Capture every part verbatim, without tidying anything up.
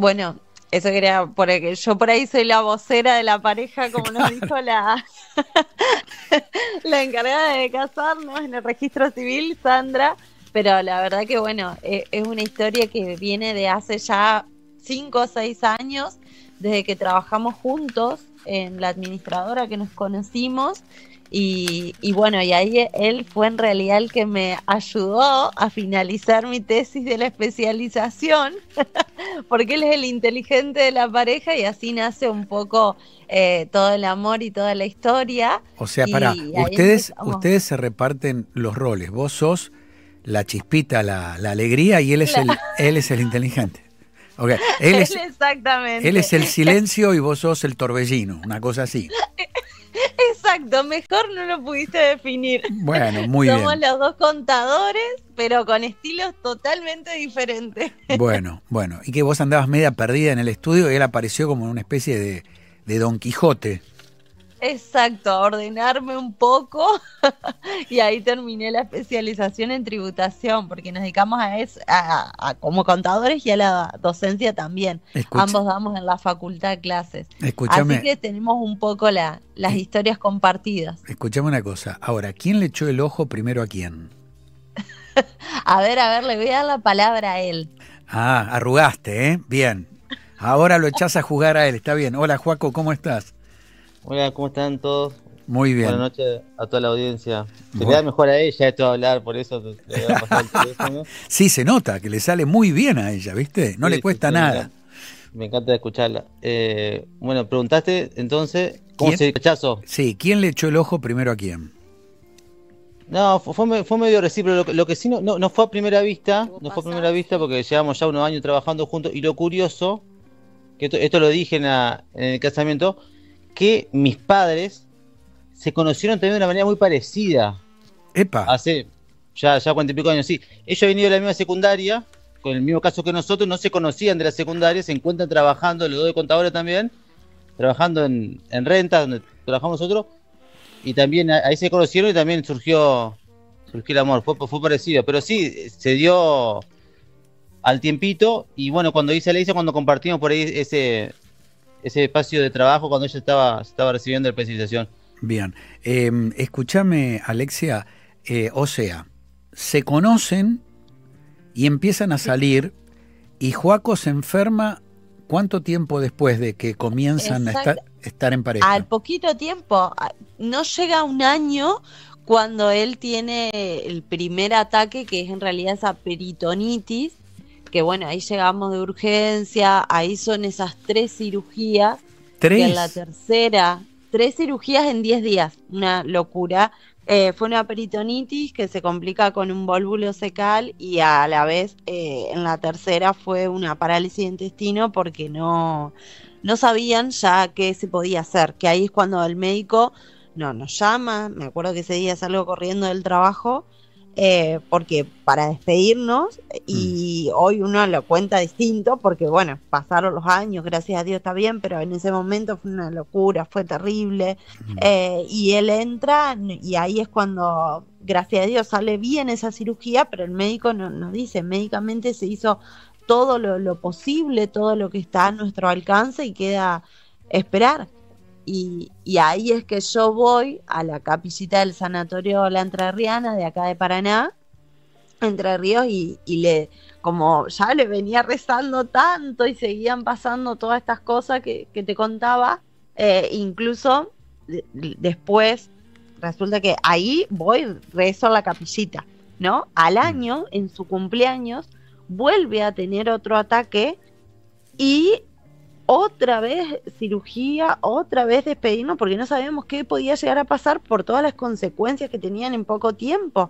Bueno, eso quería, porque yo por ahí soy la vocera de la pareja, como nos Claro. dijo la, la encargada de casarnos en el registro civil, Sandra, pero la verdad que bueno, eh, es una historia que viene de hace ya cinco o seis años, desde que trabajamos juntos en la administradora que nos conocimos. Y, y bueno, y ahí él fue en realidad el que me ayudó a finalizar mi tesis de la especialización, porque él es el inteligente de la pareja y así nace un poco eh, todo el amor y toda la historia. O sea, pará, Y ahí ustedes, empezamos. ustedes se reparten los roles. Vos sos la chispita, la, la alegría, y él es el, él es el inteligente. Okay. Él Él es, él exactamente. es el silencio y vos sos el torbellino, una cosa así. Exacto, mejor no lo pudiste definir. Bueno, muy Somos bien. los dos contadores, pero con estilos totalmente diferentes. Bueno, bueno. Y que vos andabas media perdida en el estudio y él apareció como una especie de, de Don Quijote. Exacto, a ordenarme un poco y ahí terminé la especialización en tributación, porque nos dedicamos a eso, a, a- como contadores y a la docencia también. Escucha, Ambos damos en la facultad clases. Así escúchame, que tenemos un poco la, las eh, historias compartidas. escúchame una cosa. Ahora, ¿quién le echó el ojo primero a quién? A ver, a ver, le voy a dar la palabra a él. Ah, arrugaste, ¿eh? Bien. Ahora lo echás a jugar a él, está bien. Hola, Joaco, ¿cómo estás? Hola, ¿cómo están todos? Muy Buenas bien. noches a toda la audiencia. Se le da Bueno. mejor a ella esto de hablar, por eso le voy a pasar el teléfono. Sí, se nota que le sale muy bien a ella, ¿viste? No Sí, le sí, cuesta sí, me nada. encanta, me encanta escucharla. Eh, bueno, preguntaste entonces, ¿cómo ¿Quién? se rechazo? Sí, ¿quién le echó el ojo primero a quién? No, fu- fue, me- fue medio recíproco. Lo, que- lo que sí no, no, no fue a primera vista, ¿Vos no fue a primera pasás? vista porque llevamos ya unos años trabajando juntos. Y lo curioso, que esto, esto lo dije en, la- en el casamiento, que mis padres se conocieron también de una manera muy parecida. Epa, Hace ya, ya cuarenta y pico años, sí. Ellos han venido de la misma secundaria, con el mismo caso que nosotros, no se conocían de la secundaria, se encuentran trabajando, los dos de contadores también, trabajando en, en renta, donde trabajamos nosotros, y también a- ahí se conocieron y también surgió, surgió el amor, fue, fue parecido, pero sí, se dio al tiempito, y bueno, cuando hice la hice, cuando compartimos por ahí ese, ese espacio de trabajo, cuando ella estaba, estaba recibiendo la especialización. bien. Eh, escúchame, Alexia, eh, o sea, se conocen y empiezan a salir y Joaco se enferma, ¿cuánto tiempo después de que comienzan a estar, Exacto. estar en Al pareja? poquito tiempo, a- no llega un año cuando él tiene el primer ataque, que es en realidad esa peritonitis, que bueno, ahí llegamos de urgencia, ahí son esas tres cirugías, que en la Tres. tercera, tres cirugías en diez días, una locura. Eh, fue una peritonitis que se complica con un volvulo secal y a la vez eh, en la tercera fue una parálisis de intestino porque no, no sabían ya qué se podía hacer, que ahí es cuando el médico no, nos llama, me acuerdo que ese día salgo corriendo del trabajo eh, porque para despedirnos Mm, y hoy uno lo cuenta distinto porque bueno, pasaron los años, gracias a Dios está bien, pero en ese momento fue una locura, fue terrible. mm, Eh, y él entra y ahí es cuando, gracias a Dios, sale bien esa cirugía, pero el médico no- nos dice, médicamente se hizo todo lo, lo posible, todo lo que está a nuestro alcance y queda esperar. Y, y ahí es que yo voy a la capillita del Sanatorio La Entrerriana de acá de Paraná, Entre Ríos, y, y le, como ya le venía rezando tanto y seguían pasando todas estas cosas que, que te contaba, eh, incluso de- de- después resulta que ahí voy, rezo a la capillita, ¿no? Al mm. año, en su cumpleaños, vuelve a tener otro ataque y otra vez cirugía, otra vez despedirnos porque no sabíamos qué podía llegar a pasar por todas las consecuencias que tenían en poco tiempo.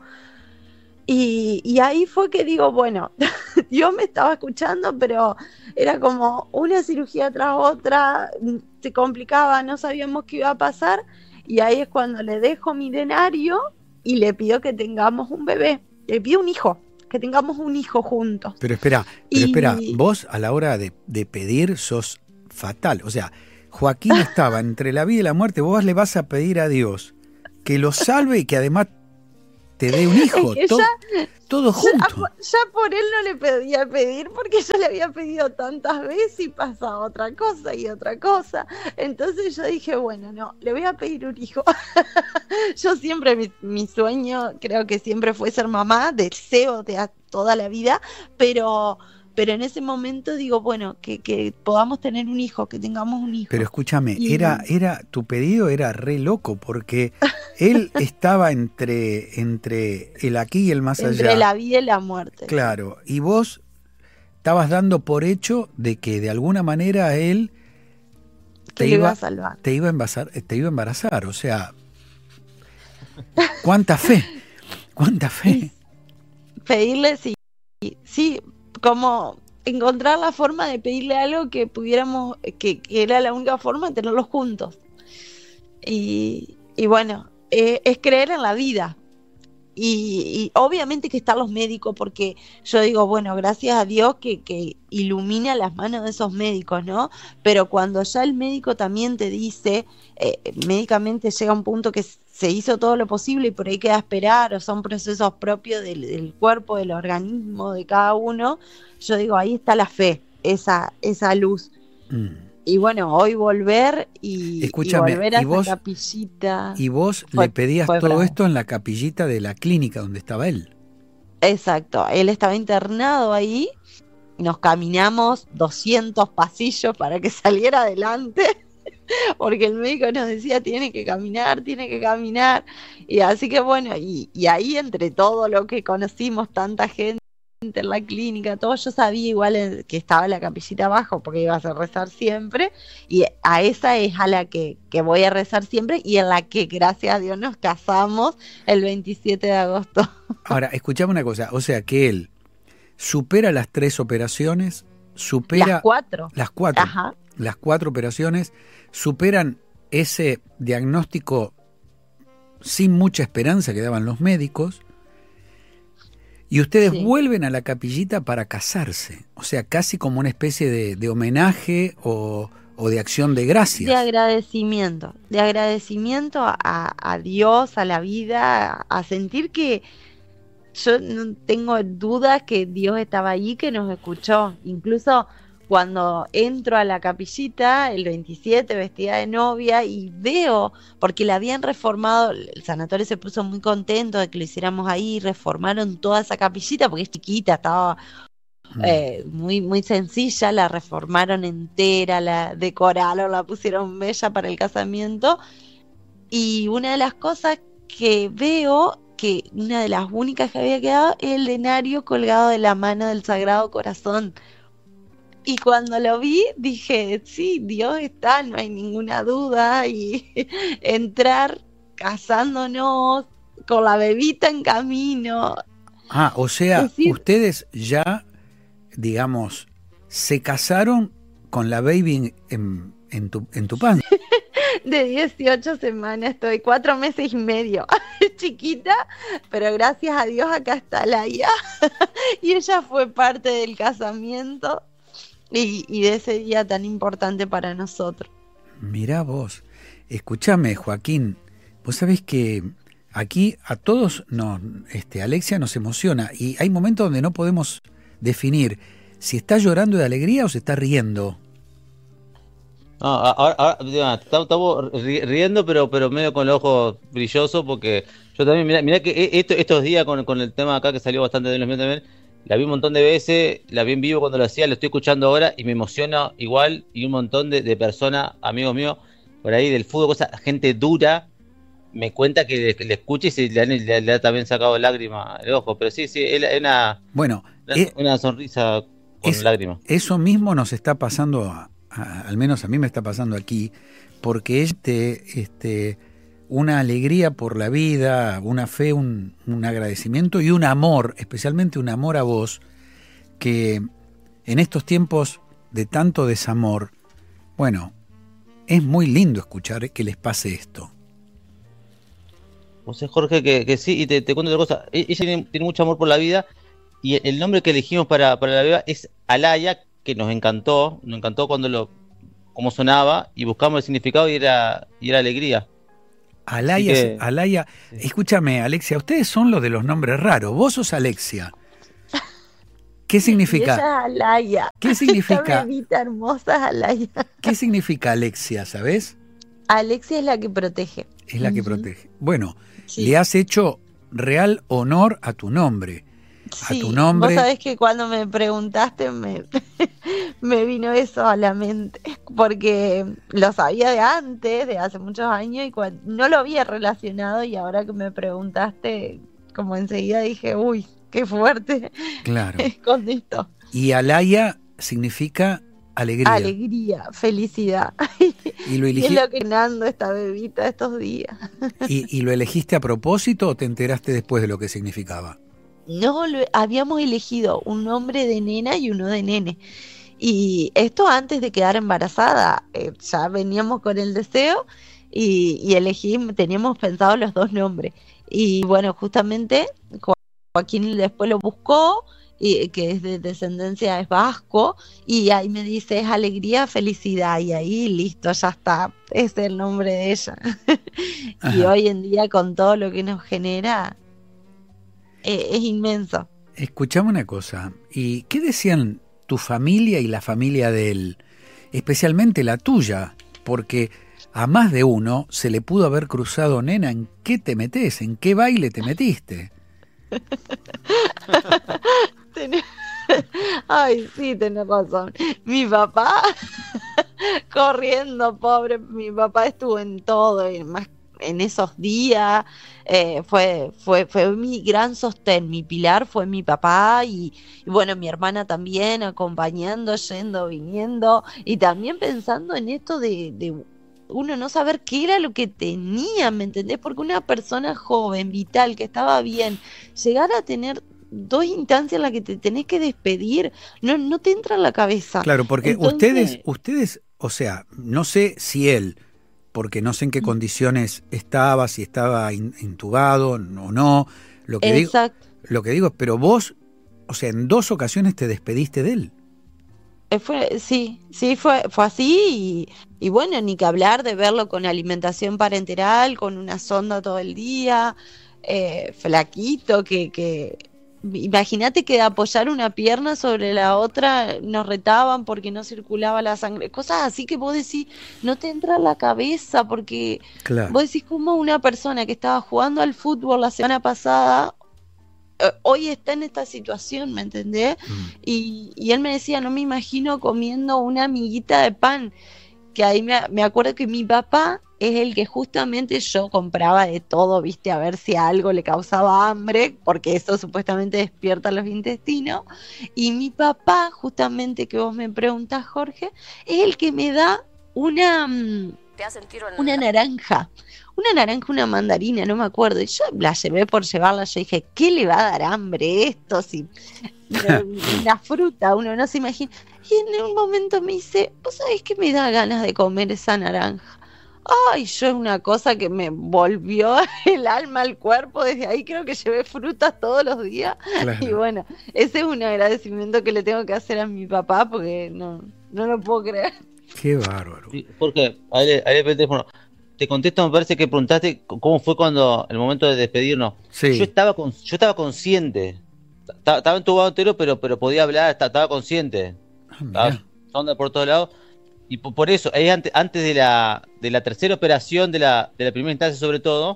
Y, y ahí fue que digo, bueno, Dios me estaba escuchando, pero era como una cirugía tras otra, mm, se complicaba, no sabíamos qué iba a pasar, y ahí es cuando le dejo mi denario y le pido que tengamos un bebé, le pido un hijo, que tengamos un hijo juntos. Pero espera, pero espera, Y vos a la hora de, de pedir sos fatal. O sea, Joaquín estaba entre la vida y la muerte, vos le vas a pedir a Dios que lo salve y que además te dé un hijo, Es que to- ya- todo Ya, junto. ya por él no le pedía pedir porque yo le había pedido tantas veces y pasaba otra cosa y otra cosa. Entonces yo dije, bueno, no, le voy a pedir un hijo. Yo siempre, mi, mi sueño creo que siempre fue ser mamá, deseo de a- toda la vida, pero, pero en ese momento digo, bueno, que, que podamos tener un hijo, que tengamos un hijo. Pero escúchame, Y- era, era, tu pedido era re loco porque él estaba entre, entre el aquí y el más Entre allá. la vida y la muerte. Claro, y vos estabas dando por hecho de que de alguna manera él Que te lo iba iba, a salvar. te iba a embarazar, te iba a embarazar, o sea, cuánta fe, cuánta fe. Pedirle, sí, sí, como encontrar la forma de pedirle algo que pudiéramos, que, que era la única forma de tenerlos juntos. Y, y bueno, eh, es creer en la vida. Y, y obviamente que están los médicos, porque yo digo, bueno, gracias a Dios que, que ilumina las manos de esos médicos, ¿no? Pero cuando ya el médico también te dice, eh, médicamente llega un punto que se hizo todo lo posible y por ahí queda esperar, o son procesos propios del, del cuerpo, del organismo, de cada uno, yo digo, ahí está la fe, esa, esa luz. Mm. Y bueno, hoy volver y, y Escúchame, volver a y vos- esa capillita. Y vos Fue- le pedías fue todo bravo. esto en la capillita de la clínica donde estaba él. Exacto, él estaba internado ahí, nos caminamos doscientos pasillos para que saliera adelante, porque el médico nos decía, tiene que caminar, tiene que caminar, y así que bueno, y, y ahí entre todo lo que conocimos, tanta gente en la clínica, todo, yo sabía igual eh, que estaba la capillita abajo, porque iba a rezar siempre, y a esa es a la que, que voy a rezar siempre, y en la que gracias a Dios nos casamos el veintisiete de agosto. Ahora, escuchame una cosa, o sea que él supera las tres operaciones, supera Las cuatro. las cuatro, Ajá. las cuatro operaciones, superan ese diagnóstico sin mucha esperanza que daban los médicos, y ustedes Sí. vuelven a la capillita para casarse, o sea, casi como una especie de, de homenaje o, o de acción de gracias. De agradecimiento, de agradecimiento a, a Dios, a la vida, a, a sentir que yo no tengo dudas que Dios estaba allí, que nos escuchó. Incluso cuando entro a la capillita el veintisiete vestida de novia y veo, porque la habían reformado, el sanatorio se puso muy contento de que lo hiciéramos ahí, reformaron toda esa capillita porque es chiquita, estaba Mm. eh, muy muy sencilla, la reformaron entera, la decoraron, la pusieron bella para el casamiento. Y una de las cosas que veo, que una de las únicas que había quedado, es el denario colgado de la mano del Sagrado Corazón. Y cuando lo vi, dije, sí, Dios está, no hay ninguna duda. Y entrar casándonos, con la bebita en camino. Ah, o sea, Es decir- ustedes ya, digamos, se casaron con la baby en, en tu, en tu panza. De dieciocho semanas estoy, cuatro meses y medio. Es chiquita, pero gracias a Dios acá está Laia. Y ella fue parte del casamiento y, y de ese día tan importante para nosotros. Mirá vos, escúchame, Joaquín, vos sabés que aquí a todos nos, este, Alexia nos emociona y hay momentos donde no podemos definir si está llorando de alegría o se está riendo. No, a- ahora, ahora, ya, estamos estamos ri- riendo, pero pero medio con los ojos brillosos, porque yo también, mirá, mirá que e- esto, estos días con, con el tema acá que salió bastante de los míos también, la vi un montón de veces, la vi en vivo cuando lo hacía, lo estoy escuchando ahora y me emociona igual, y un montón de, de personas, amigos míos, por ahí del fútbol, cosa, gente dura, me cuenta que le, que le escucha y se le, han- le- le ha también sacado lágrimas el ojo, pero sí, sí, es, es una, Bueno, una, eh, una sonrisa con es- lágrimas. eso mismo nos está pasando, a- a- al menos a mí me está pasando aquí, porque es este, este, una alegría por la vida, una fe, un, un agradecimiento y un amor, especialmente un amor a vos, que en estos tiempos de tanto desamor, bueno, es muy lindo escuchar que les pase esto. José Jorge, que, que sí, y te, te cuento otra cosa. E- Ella tiene, tiene mucho amor por la vida y el nombre que elegimos para, para la beba es Alaya, que nos encantó, nos encantó cuando lo, cómo sonaba y buscamos el significado y era, y era alegría. Alaya, que, Alaya, sí. Escúchame, Alexia, ustedes son los de los nombres raros. Vos sos Alexia. ¿Qué significa? Y ella es Alaya. ¿Qué significa? Esta bebita hermosa es Alaya. ¿Qué significa Alexia, sabés? Alexia es la que protege. Es la que Uh-huh. protege. Bueno, Sí. le has hecho real honor a tu nombre. Sí, a tu nombre. vos sabés que cuando me preguntaste me, me vino eso a la mente, porque lo sabía de antes, de hace muchos años, y cuando, no lo había relacionado, y ahora que me preguntaste, como enseguida dije, uy, qué fuerte, Claro. con esto. Y Alaya significa alegría. Alegría, felicidad. Y lo Y elegí- es lo que ganando esta bebita estos días. ¿Y, ¿Y lo elegiste a propósito o te enteraste después de lo que significaba? No, lo, habíamos elegido un nombre de nena y uno de nene. Y esto antes de quedar embarazada, eh, ya veníamos con el deseo y, y elegimos, teníamos pensado los dos nombres. Y bueno, justamente Jo- Joaquín después lo buscó, y, que es de descendencia es vasco, y ahí me dice es alegría, felicidad, y ahí listo, ya está, es el nombre de ella. Y Ajá. hoy en día con todo lo que nos genera, eh, es inmenso. Escuchame una cosa. ¿Y qué decían tu familia y la familia de él? Especialmente la tuya, porque a más de uno se le pudo haber cruzado, nena, ¿en qué te metés? ¿En qué baile te metiste? Tenés- Ay, sí, tenés razón. Mi papá, corriendo, pobre, mi papá estuvo en todo, y más en esos días, eh, fue, fue, fue mi gran sostén, mi pilar fue mi papá, y, y bueno, mi hermana también, acompañando, yendo, viniendo, y también pensando en esto de, de uno no saber qué era lo que tenía, ¿me entendés? Porque una persona joven, vital, que estaba bien, llegar a tener dos instancias en las que te tenés que despedir, no, no te entra en la cabeza. Claro, porque Entonces- ustedes, ustedes, o sea, no sé si él, porque no sé en qué condiciones estaba, si estaba in- intubado o no, lo que digo, Exacto. lo que digo es, pero vos, o sea, en dos ocasiones te despediste de él. Eh, Fue, sí, sí, fue, fue así, y, y bueno, ni que hablar de verlo con alimentación parenteral, con una sonda todo el día, eh, flaquito, que, que imagínate que de apoyar una pierna sobre la otra nos retaban porque no circulaba la sangre, cosas así que vos decís, no te entra en la cabeza, porque Claro. vos decís como una persona que estaba jugando al fútbol la semana pasada, eh, hoy está en esta situación, ¿me entendés? Mm. Y, y él me decía, no me imagino comiendo una amiguita de pan, que ahí me, me acuerdo que mi papá es el que justamente yo compraba de todo, viste, a ver si algo le causaba hambre, porque eso supuestamente despierta los intestinos, y mi papá, justamente que vos me preguntás, Jorge, es el que me da una, mm, Te hacen tiro en una naranja, una naranja, una mandarina, no me acuerdo, y yo la llevé por llevarla, yo dije, ¿qué le va a dar hambre esto? Si una fruta, uno no se imagina. Y en un momento me dice, ¿vos sabés que me da ganas de comer esa naranja? Ay, yo es una cosa que me volvió el alma al cuerpo, desde ahí creo que llevé frutas todos los días. Claro. Y bueno, ese es un agradecimiento que le tengo que hacer a mi papá, porque no, no lo puedo creer. Qué bárbaro. Sí, Jorge, ahí le, ahí le pedí el teléfono. Te contesto, me parece que preguntaste cómo fue cuando el momento de despedirnos. Sí. Yo estaba con, yo estaba consciente. Estaba, estaba entubado entero, pero, pero podía hablar, estaba, estaba consciente. Ah, Estaba mirá. sonda por todos lados. Y por, por eso, ahí antes, antes de la, de la tercera operación de la, de la primera instancia, sobre todo,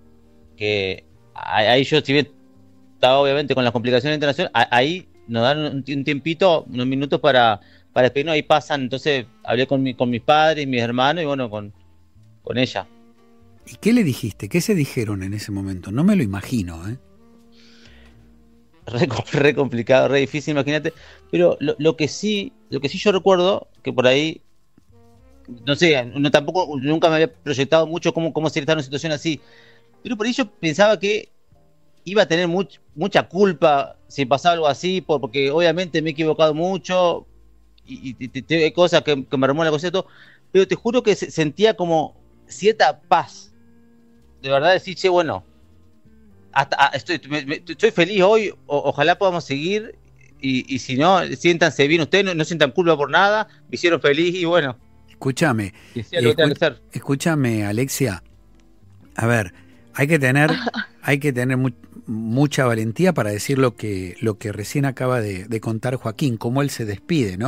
que ahí, ahí yo, si bien estaba obviamente con las complicaciones de internación, a- ahí nos dan un, un tiempito, unos minutos para, para despedirnos, ahí pasan. Entonces hablé con, mi, con mis padres, mis hermanos y bueno, con, con ella. ¿Y qué le dijiste? ¿Qué se dijeron en ese momento? No me lo imagino, ¿eh? Re, re complicado, re difícil, imagínate. Pero lo, lo que sí, lo que sí yo recuerdo, que por ahí, no sé, no tampoco, nunca me había proyectado mucho cómo, cómo sería estar en una situación así. Pero por ahí yo pensaba que iba a tener much, mucha culpa si pasaba algo así, por, porque obviamente me he equivocado mucho y, y te- te- hay cosas que, que me armó la cosa y todo. Pero te juro que se, sentía como cierta paz. De verdad decir, che, bueno, hasta, ah, estoy, me- me- estoy feliz hoy, o- ojalá podamos seguir, y, y si no, siéntanse bien ustedes, no, no sientan culpa por nada, me hicieron feliz y bueno, Escúchame, que sea lo que tenga que ser. escúchame, Alexia. A ver, hay que tener, hay que tener mu mucha valentía para decir lo que, lo que recién acaba de, de contar Joaquín, cómo él se despide, ¿no?